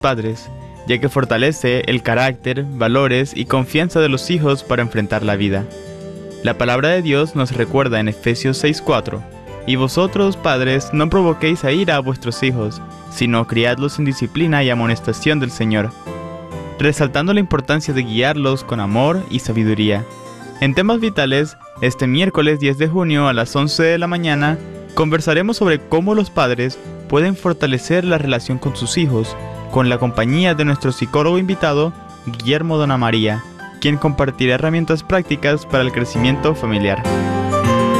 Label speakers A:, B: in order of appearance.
A: padres, ya que fortalece el carácter, valores y confianza de los hijos para enfrentar la vida. La palabra de Dios nos recuerda en Efesios 6:4, «Y vosotros, padres, no provoquéis a ira a vuestros hijos, sino criadlos en disciplina y amonestación del Señor», resaltando la importancia de guiarlos con amor y sabiduría. En Temas Vitales, este miércoles 10 de junio a las 11 de la mañana, conversaremos sobre cómo los padres pueden fortalecer la relación con sus hijos, con la compañía de nuestro psicólogo invitado, Guillermo Dona María, quien compartirá herramientas prácticas para el crecimiento familiar.